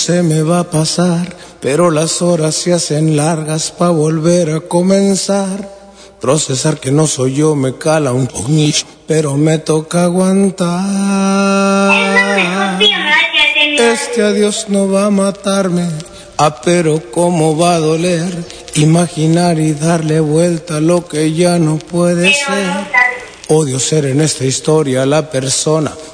se me va a pasar, pero las horas se hacen largas pa' volver a comenzar. Procesar que no soy yo me cala un poquillo, pero me toca aguantar. Este adiós no va a matarme, pero cómo va a doler imaginar y darle vuelta a lo que ya no puede ser. Odio ser en esta historia la persona